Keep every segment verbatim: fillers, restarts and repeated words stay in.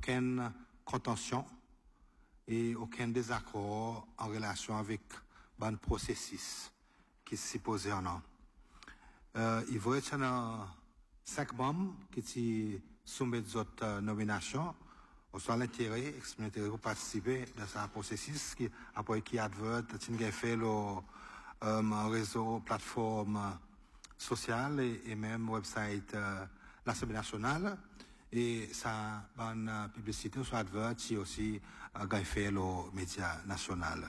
aucune contention et aucun désaccord en relation avec le processus qui s'est posé en an. Euh, il va être cinq membres qui soumettent d'autres nominations, ou soit l'intérêt, exprimer l'intérêt pour participer dans ce processus, qui, après qui adverte, qui a fait le euh, réseau, plateforme sociale et, et même website euh, l'Assemblée nationale. Et ça, bonne euh, publicité, soit adverte, qui aussi euh, a fait le média national.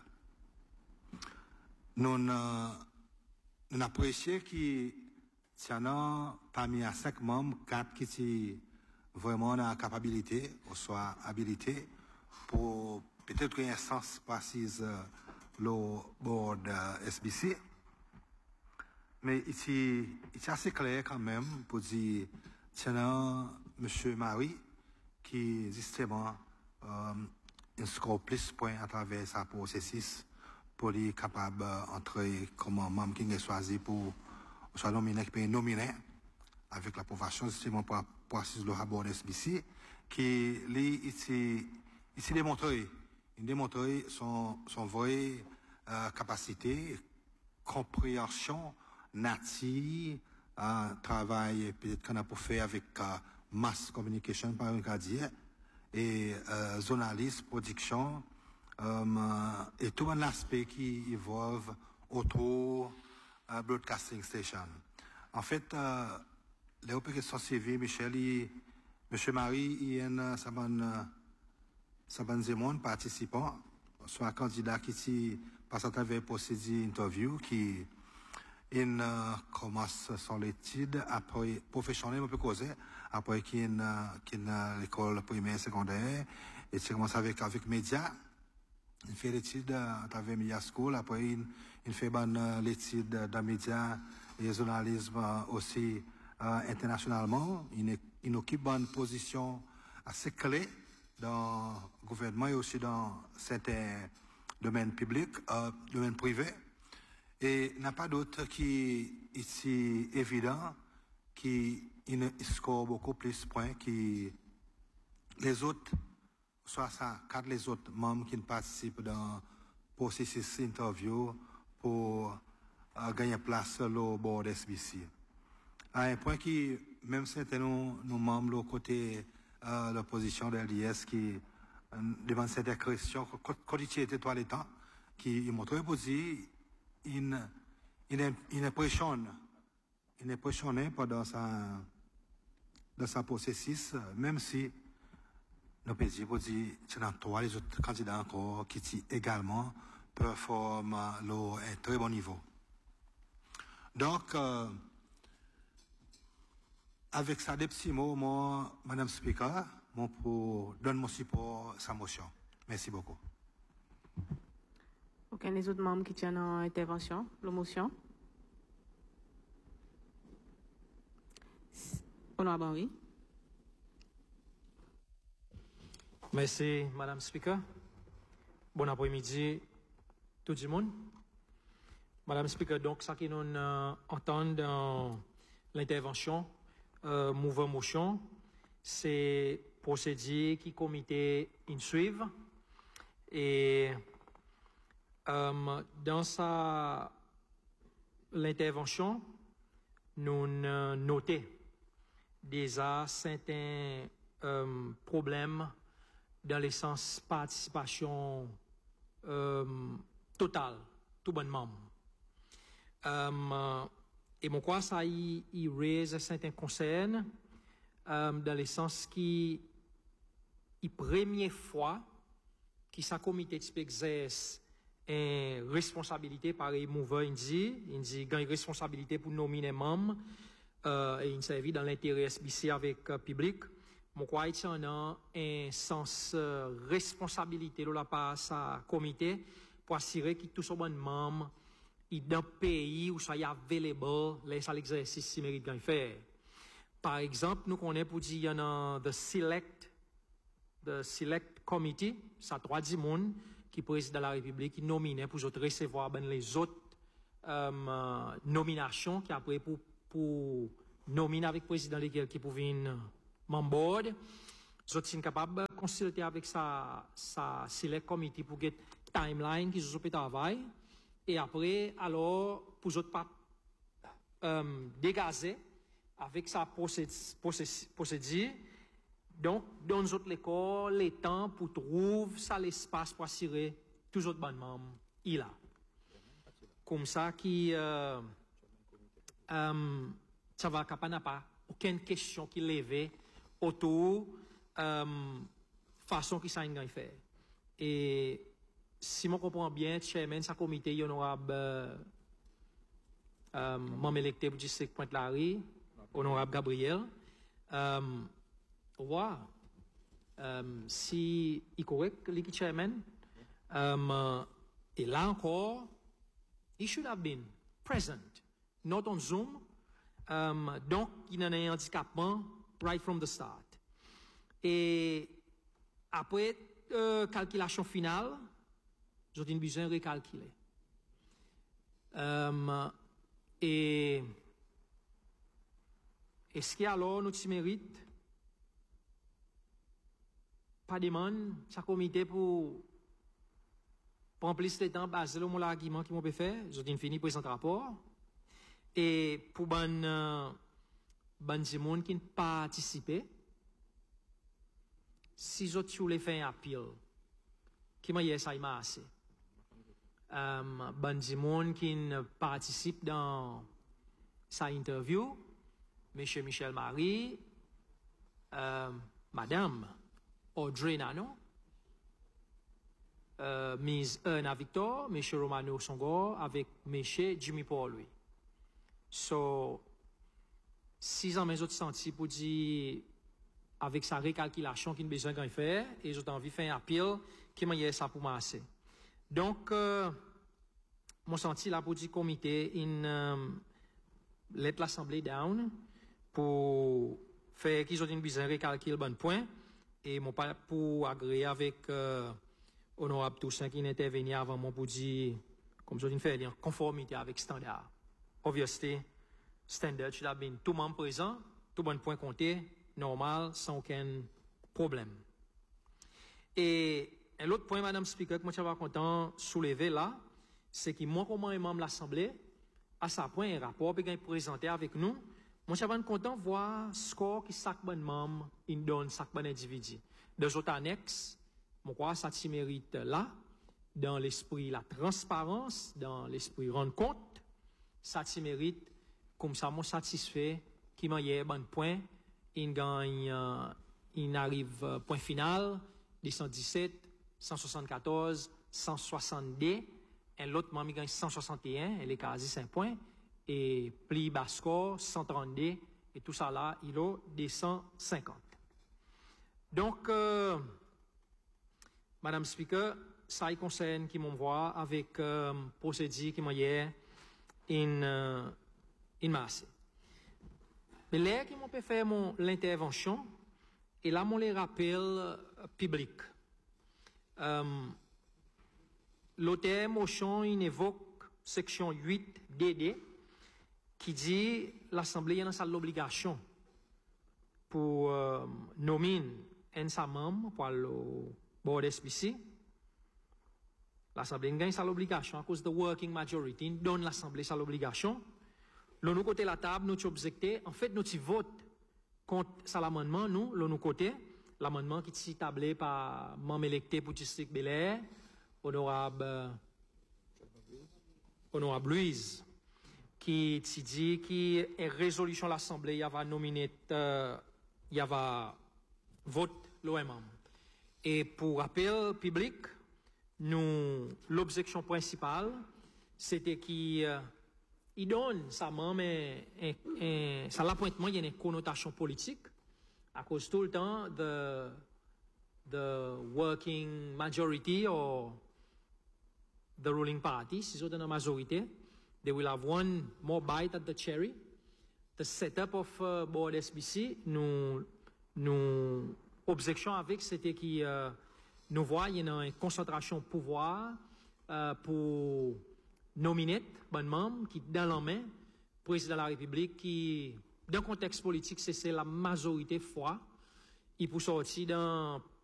Nous, euh, nous apprécions qu'il y en a parmi les cinq membres, quatre qui sont vraiment la capacité, ou soit habilité, pour peut-être qu'il y ait un sens précis euh, le board euh, S B C. Mais ici, il est assez clair quand même pour dire, qu'il y a M. Marie qui, justement, euh, inscrit plus de points à travers sa processus pour être capable d'entrer comme membre qui est choisi pour soit nominé, nominé avec l'approbation justement pour processus le rapport S B C, qui lui ici ici démontré, il démontré son son vraie euh, capacité, compréhension native, euh, travail peut-être qu'on a pour faire avec euh, mass communication par un cas dire et euh, journaliste, production euh, et tout un aspect qui évolue autour uh, broadcasting station. En fait, euh, les opérations civiles, Michel, il, M. Marie, il y a un Saban Zemon participant, soit un candidat qui passe à travers procédure interview, qui il euh, commence son étude, après, professionnel, on peut causer, après qu'il qu'il a l'école primaire, secondaire, et il commence avec, avec médias. Il fait l'étude à travers Media School, après il, il fait ben, l'étude dans médias et journalisme aussi euh, internationalement. Il, il occupe une position assez clé dans le gouvernement et aussi dans certains domaines publics, euh, domaines privés. Et il n'y a pas d'autre qui ici évident, qui il score beaucoup plus de points que les autres. Soit ça, quatre les autres membres qui participent dans le processus interview pour euh, gagner place sur le board S B C. À un point qui, même certains nos, nos membres, le côté euh, l'opposition de L D S qui euh, demandent certaines questions, quand il était tout le temps, qui montre pour dire, il, il, il impressionne, il impressionné pendant sa, dans sa processus, même si nous pouvons dire, pour dire, c'est dans trois les autres candidats encore qui également performent à un très bon niveau. Donc, euh, avec ça, des petits mots, moi, Madame Speaker, moi, pour donner mon support à sa motion. Merci beaucoup. Aucun des autres membres qui tiennent en intervention, la motion? Honorable Henry. Merci, Madame Speaker. Bon après-midi, tout le monde. Madame Speaker, donc, ça qui nous euh, entend dans l'intervention, euh, mouvement motion, c'est procédure qui comité in suivre. Et euh, dans sa l'intervention, nous euh, notons déjà certains euh, problèmes dans le sens participation euh, totale, tout bon membre. Euh, et mon quoi ça y, y raise certains concerns euh, dans le sens qui y première fois qui sa comité exerce une responsabilité par les mouveurs il dit il dit gagne responsabilité pour nominer membres euh, et il servi dans l'intérêt S B C avec euh, public. Mon quoi il en a un sens euh, responsabilité de la part sa comité pour assurer que tous les bon membres dans le pays où ça y available les ça l'exercice si mérite gagne faire. Par exemple, nous connaissons pour dire il y en a the select the select committee, ça trois dix monde qui président de la République qui nominé pour autres recevoir ben les autres euh, nominations qui après pour pour nominer avec président lesquels qui pour venir membre board, autres sont capables consulté avec sa, sa select committee pour get timeline qui se travail. Et après, alors, pour autres pas euh, dégazer avec sa procédure. Donc, dans nos autres écoles, les temps pour trouver ça l'espace pour assurer tous les autres bonnes membres, il a. Comme ça, qui, euh, euh, ça va capable pas aucune question qui levée autour euh, façon qui ça a fait. Et si je comprends bien, chairman sa comité honorable euh, euh, membre électé pour district Pointe-Larry, honorable Gabriel, euh, ouais, euh, si il est correct, le chairman, euh, et là encore, he should have been present, not on Zoom. Um, donc, il y a un handicapement right from the start. Et après euh, calculation finale, j'ai besoin de recalculer. Um, et est-ce qu'il y a alors notre mérite? Pas de demande, ça comité pour pour remplir ce temps basé sur mon argument qui m'ont fait. J'ai fini présent rapport. Et pour ban euh, ban de monde qui ne participé, si je tu les fait un appel, qui m'a dit ça il m'a assez. Um, ban de monde qui ne participe dans sa interview, Monsieur Michel Marie, euh, Madame Audrey Nano, euh, Miss Erna Victor, Monsieur Romano Songor, avec Monsieur Jimmy Paul lui. So, six ans, mes autres sentis pour dire, avec sa récalculation qu'il a besoin de faire, et j'ai envie de faire un appel qui m'a dit ça pour m'asser. Donc, euh, mon senti là pour dire comité, in, euh, let l'assemblée down, pour faire qu'ils ont besoin de récalculer le bon point, et mon pas pour agréer avec, euh, honorable Toussaint qui intervenu avant moi pour dire, comme je viens de faire, en conformité avec standard. Obviously, standard should have been tout le monde présent, tout bon point compté, normal, sans aucun problème. Et l'autre point, Madame Speaker, que moi je suis content de soulever là, c'est que moi, comme membre de l'Assemblée, à ce point, un rapport qui est présenté avec nous, moi je suis content de voir le score qui chaque bon membre donne, chaque bon individu. Dans les autres annexes, je crois que ça se mérite là, dans l'esprit la transparence, dans l'esprit rendre compte, ça se mérite, comme ça, moi satisfait, qui m'a eu bon point, il gagne, euh, il arrive euh, point final, deux cent dix-sept, cent soixante-quatorze, cent soixante-deux, et l'autre membre gagne cent soixante et un, elle est quasi cinq points, et pli bas score, cent trente-deux, et tout ça là, il a deux cent cinquante. Donc, euh, Madame Speaker, ça y concerne qui m'envoie avec euh, procédure qui m'a eu in, uh, in masse. Mais là, qui m'ont fait mon l'intervention, et là, mon les rappels euh, publics. Um, L'auteur motion, il évoque section huit D D, qui dit l'Assemblée a l'obligation pour euh, nommer un sa membre pour le board S P C. L'Assemblée gagne sa l'obligation à cause de working majority, donne l'Assemblée sa l'obligation. Le nous côté la table, nous objecté. En fait, nous vote contre ça l'amendement, nous, le nous côté, l'amendement qui est tablé par membre électé pour district Bel-Air, honorable, euh, honorable Louise, qui dit qui est résolution de l'Assemblée, il y va nominer, euh, il y va vote l'O M M. Et pour rappel public, nous, l'objection principale, c'était qu'il euh, donne sa membre, ça l'appointement, il y a une connotation politique, à cause tout le temps de the working majority or the ruling party, si c'est une majorité, they will have one more bite at the cherry. The setup of uh, board S B C, nous, nous, objection avec, c'était qu'il euh, nous voit, il y a une concentration de pouvoir euh, pour nominer bon membre qui, dans la main, président de la République, qui, dans le contexte politique, c'est la majorité fois, il peut sortir dans